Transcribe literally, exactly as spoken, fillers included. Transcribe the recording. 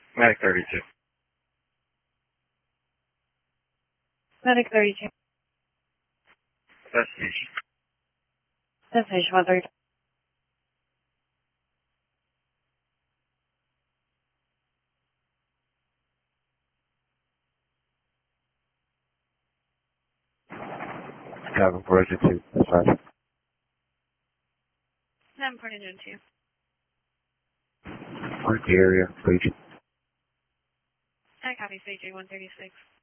Medic thirty-two. Medic thirty-two. Destination. Destination one thirty-two. Seven four two. That's fine. seven four two. What's the area, please? I copy three three one thirty-six.